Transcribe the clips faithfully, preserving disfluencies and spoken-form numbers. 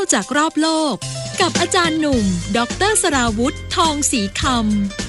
จากรอบโลกกับอาจารย์หนุ่มดร.สราวุธทองศรีคำ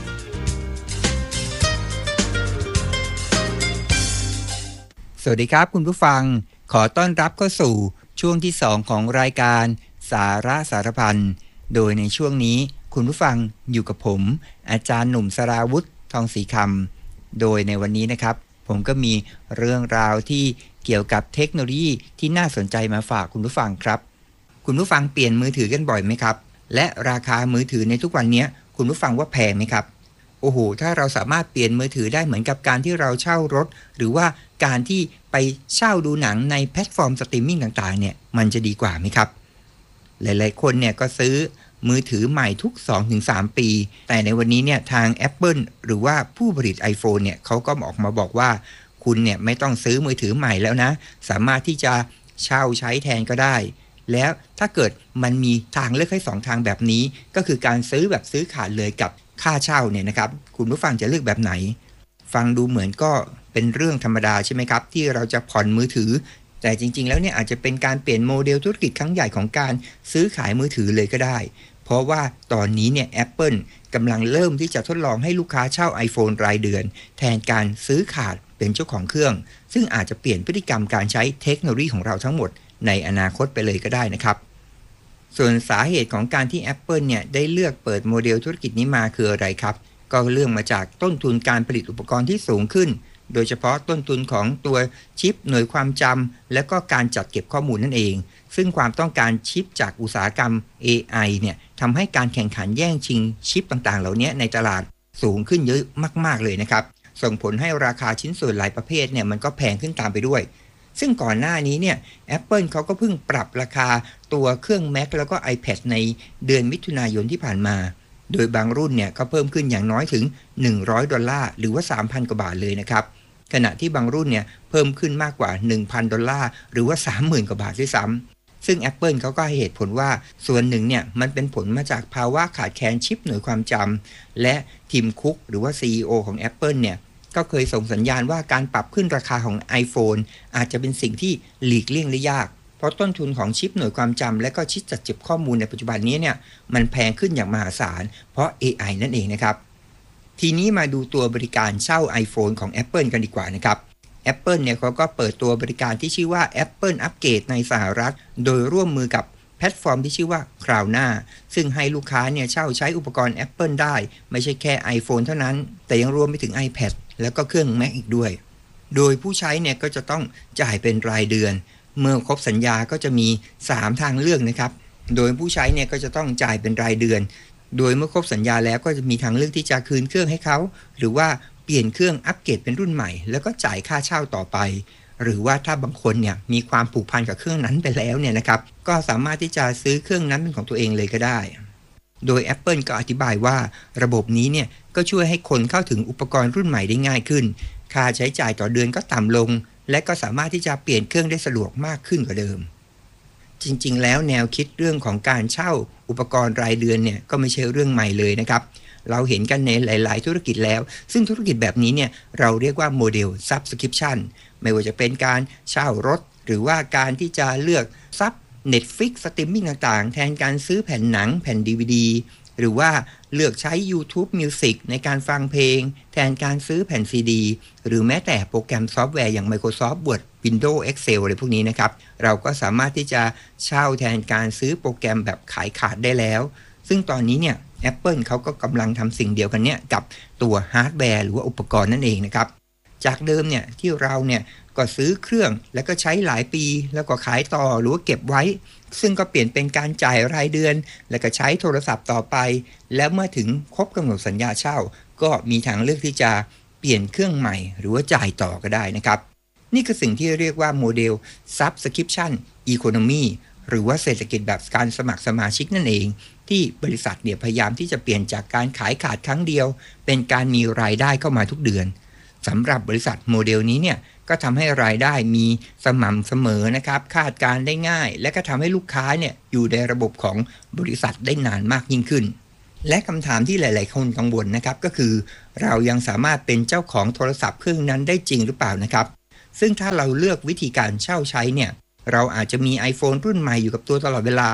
สวัสดีครับคุณผู้ฟังขอต้อนรับเข้าสู่ช่วงที่สองของรายการสาระสารพันโดยในช่วงนี้คุณผู้ฟังอยู่กับผมอาจารย์หนุ่มสราวุธทองศรีคำโดยในวันนี้นะครับผมก็มีเรื่องราวที่เกี่ยวกับเทคโนโลยีที่น่าสนใจมาฝากคุณผู้ฟังครับคุณผู้ฟังเปลี่ยนมือถือกันบ่อยไหมครับและราคามือถือในทุกวันนี้คุณผู้ฟังว่าแพงไหมครับโอ้โหถ้าเราสามารถเปลี่ยนมือถือได้เหมือนกับการที่เราเช่ารถหรือว่าการที่ไปเช่าดูหนังในแพลตฟอร์มสตรีมมิ่งต่างๆเนี่ยมันจะดีกว่าไหมครับหลายๆคนเนี่ยก็ซื้อมือถือใหม่ทุก สองถึงสาม ปีแต่ในวันนี้เนี่ยทาง Apple หรือว่าผู้ผลิต iPhone เนี่ยเขาก็ออกมาบอกว่าคุณเนี่ยไม่ต้องซื้อมือถือใหม่แล้วนะสามารถที่จะเช่าใช้แทนก็ได้แล้วถ้าเกิดมันมีทางเลือกให้สองทางแบบนี้ก็คือการซื้อแบบซื้อขาดเลยกับค่าเช่าเนี่ยนะครับคุณผู้ฟังจะเลือกแบบไหนฟังดูเหมือนก็เป็นเรื่องธรรมดาใช่ไหมครับที่เราจะผ่อนมือถือแต่จริงๆแล้วเนี่ยอาจจะเป็นการเปลี่ยนโมเดลธุรกิจครั้งใหญ่ของการซื้อขายมือถือเลยก็ได้เพราะว่าตอนนี้เนี่ย Apple กำลังเริ่มที่จะทดลองให้ลูกค้าเช่า iPhone รายเดือนแทนการซื้อขาดเป็นเจ้าของเครื่องซึ่งอาจจะเปลี่ยนพฤติกรรมการใช้เทคโนโลยีของเราทั้งหมดในอนาคตไปเลยก็ได้นะครับส่วนสาเหตุของการที่ Apple เนี่ยได้เลือกเปิดโมเดลธุรกิจนี้มาคืออะไรครับก็เรื่องมาจากต้นทุนการผลิตอุปกรณ์ที่สูงขึ้นโดยเฉพาะต้นทุนของตัวชิปหน่วยความจำและก็การจัดเก็บข้อมูลนั่นเองซึ่งความต้องการชิปจากอุตสาหกรรม เอ ไอ เนี่ยทำให้การแข่งขันแย่งชิงชิปต่างๆเหล่านี้ในตลาดสูงขึ้นเยอะมากๆเลยนะครับส่งผลให้ราคาชิ้นส่วนหลายประเภทเนี่ยมันก็แพงขึ้นตามไปด้วยซึ่งก่อนหน้านี้เนี่ย Apple เขาก็เพิ่งปรับราคาตัวเครื่อง Mac แล้วก็ iPad ในเดือนมิถุนายนที่ผ่านมาโดยบางรุ่นเนี่ยก็เพิ่มขึ้นอย่างน้อยถึงหนึ่งร้อยดอลลาร์หรือว่า สามพัน กว่าบาทเลยนะครับขณะที่บางรุ่นเนี่ยเพิ่มขึ้นมากกว่า หนึ่งพัน ดอลลาร์หรือว่า สามหมื่น กว่าบาทด้วยซ้ำซึ่ง Apple เขาก็ให้เหตุผลว่าส่วนหนึ่งเนี่ยมันเป็นผลมาจากภาวะขาดแคลนชิปหน่วยความจำและทีมคุกหรือว่า ซี อี โอ ของ Apple เนี่ยก็เคยส่งสัญญาณว่าการปรับขึ้นราคาของ iPhone อาจจะเป็นสิ่งที่หลีกเลี่ยงได้ยากเพราะต้นทุนของชิปหน่วยความจำและก็ชิปจัดเก็บข้อมูลในปัจจุบันนี้เนี่ยมันแพงขึ้นอย่างมหาศาลเพราะ เอ ไอ นั่นเองนะครับทีนี้มาดูตัวบริการเช่า iPhone ของ Apple กันดีกว่านะครับ Apple เนี่ยเขาก็เปิดตัวบริการที่ชื่อว่า Apple Upgrade ในสหรัฐโดยร่วมมือกับแพลตฟอร์มที่ชื่อว่า Klarna ซึ่งให้ลูกค้าเนี่ยเช่าใช้อุปกรณ์ Apple ได้ไม่ใช่แค่ iPhone เท่านั้นแต่ยังรวมไปถึง iPad แล้วก็เครื่อง Mac อีกด้วยโดยผู้ใช้เนี่ยก็จะต้องจ่ายเป็นรายเดือนเมื่อครบสัญญาก็จะมีสามทางเลือกนะครับโดยผู้ใช้เนี่ยก็จะต้องจ่ายเป็นรายเดือนโดยเมื่อครบสัญญาแล้วก็จะมีทางเลือกที่จะคืนเครื่องให้เขาหรือว่าเปลี่ยนเครื่องอัปเกรดเป็นรุ่นใหม่แล้วก็จ่ายค่าเช่าต่อไปหรือว่าถ้าบางคนเนี่ยมีความผูกพันกับเครื่องนั้นไปแล้วเนี่ยนะครับก็สามารถที่จะซื้อเครื่องนั้นเป็นของตัวเองเลยก็ได้โดย Apple ก็อธิบายว่าระบบนี้เนี่ยก็ช่วยให้คนเข้าถึงอุปกรณ์รุ่นใหม่ได้ง่ายขึ้นค่าใช้จ่ายต่อเดือนก็ต่ำลงและก็สามารถที่จะเปลี่ยนเครื่องได้สะดวกมากขึ้นกว่าเดิมจริงๆแล้วแนวคิดเรื่องของการเช่าอุปกรณ์รายเดือนเนี่ยก็ไม่ใช่เรื่องใหม่เลยนะครับเราเห็นกันในหลายๆธุรกิจแล้วซึ่งธุรกิจแบบนี้เนี่ยเราเรียกว่าโมเดล Subscription ไม่ว่าจะเป็นการเช่ารถหรือว่าการที่จะเลือกซับ Netflix สตรีมมิ่งต่างๆแทนการซื้อแผ่นหนังแผ่น ดี วี ดี หรือว่าเลือกใช้ YouTube Music ในการฟังเพลงแทนการซื้อแผ่น ซี ดี หรือแม้แต่โปรแกรมซอฟต์แวร์อย่าง Microsoft Word Windows Excel อะไรพวกนี้นะครับเราก็สามารถที่จะเช่าแทนการซื้อโปรแกรมแบบขายขาดได้แล้วซึ่งตอนนี้เนี่ย Apple เขาก็กำลังทำสิ่งเดียวกันเนี่ยกับตัวฮาร์ดแวร์หรือว่าอุปกรณ์นั่นเองนะครับจากเดิมเนี่ยที่เราเนี่ยก็ซื้อเครื่องแล้วก็ใช้หลายปีแล้วก็ขายต่อหรือว่าเก็บไว้ซึ่งก็เปลี่ยนเป็นการจ่ายรายเดือนแล้วก็ใช้โทรศัพท์ต่อไปแล้วเมื่อถึงครบกำหนดสัญญาเช่าก็มีทางเลือกที่จะเปลี่ยนเครื่องใหม่หรือว่าจ่ายต่อก็ได้นะครับนี่คือสิ่งที่เรียกว่าโมเดล Subscription Economy หรือว่าเศรษฐกิจแบบการสมัครสมาชิกนั่นเองที่บริษัทเนี่ยพยายามที่จะเปลี่ยนจากการขายขาดครั้งเดียวเป็นการมีรายได้เข้ามาทุกเดือนสำหรับบริษัทโมเดลนี้เนี่ยก็ทำให้รายได้มีสม่ำเสมอนะครับคาดการได้ง่ายและก็ทำให้ลูกค้าเนี่ยอยู่ในระบบของบริษัทได้นานมากยิ่งขึ้นและคำถามที่หลายๆคนกังวลนะครับก็คือเรายังสามารถเป็นเจ้าของโทรศัพท์เครื่องนั้นได้จริงหรือเปล่านะครับซึ่งถ้าเราเลือกวิธีการเช่าใช้เนี่ยเราอาจจะมี iPhone รุ่นใหม่อยู่กับตัวตลอดเวลา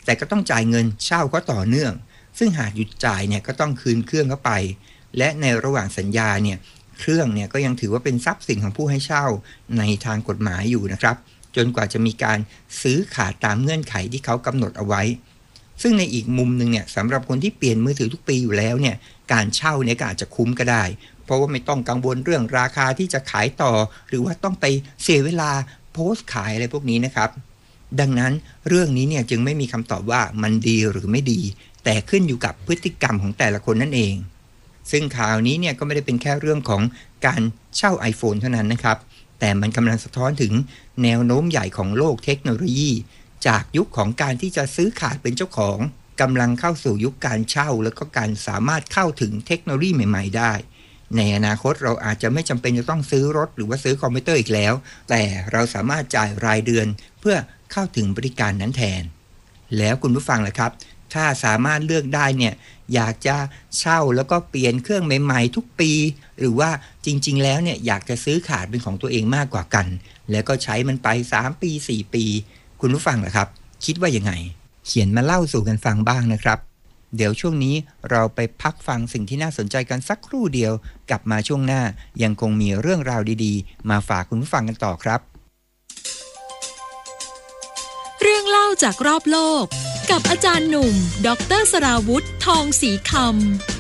แต่ก็ต้องจ่ายเงินเช่าเขาต่อเนื่องซึ่งหากหยุดจ่ายเนี่ยก็ต้องคืนเครื่องเข้าไปและในระหว่างสัญญาเนี่ยเครื่องเนี่ยก็ยังถือว่าเป็นทรัพย์สินของผู้ให้เช่าในทางกฎหมายอยู่นะครับจนกว่าจะมีการซื้อขาดตามเงื่อนไขที่เขากำหนดเอาไว้ซึ่งในอีกมุมนึงเนี่ยสำหรับคนที่เปลี่ยนมือถือทุกปีอยู่แล้วเนี่ยการเช่าเนี่ยก็อาจจะคุ้มก็ได้เพราะว่าไม่ต้องกังวลเรื่องราคาที่จะขายต่อหรือว่าต้องไปเสียเวลาโพสต์ขายอะไรพวกนี้นะครับดังนั้นเรื่องนี้เนี่ยจึงไม่มีคำตอบว่ามันดีหรือไม่ดีแต่ขึ้นอยู่กับพฤติกรรมของแต่ละคนนั่นเองซึ่งข่าวนี้เนี่ยก็ไม่ได้เป็นแค่เรื่องของการเช่า iPhone เท่านั้นนะครับแต่มันกำลังสะท้อนถึงแนวโน้มใหญ่ของโลกเทคโนโลยีจากยุคของการที่จะซื้อขาดเป็นเจ้าของกำลังเข้าสู่ยุคการเช่าแล้วก็การสามารถเข้าถึงเทคโนโลยีใหม่ๆได้ในอนาคตเราอาจจะไม่จำเป็นจะต้องซื้อรถหรือว่าซื้อคอมพิวเตอร์อีกแล้วแต่เราสามารถจ่ายรายเดือนเพื่อเข้าถึงบริการนั้นแทนแล้วคุณผู้ฟังล่ะครับถ้าสามารถเลือกได้เนี่ยอยากจะเช่าแล้วก็เปลี่ยนเครื่องใหม่ๆทุกปีหรือว่าจริงๆแล้วเนี่ยอยากจะซื้อขาดเป็นของตัวเองมากกว่ากันแล้วก็ใช้มันไปสามปีสี่ปีคุณผู้ฟังล่ะครับคิดว่ายังไงเขียนมาเล่าสู่กันฟังบ้างนะครับเดี๋ยวช่วงนี้เราไปพักฟังสิ่งที่น่าสนใจกันสักครู่เดียวกลับมาช่วงหน้ายังคงมีเรื่องราวดีๆมาฝากคุณผู้ฟังกันต่อครับเรื่องเล่าจากรอบโลกกับอาจารย์หนุ่มดร.สราวุธทองศรีคำ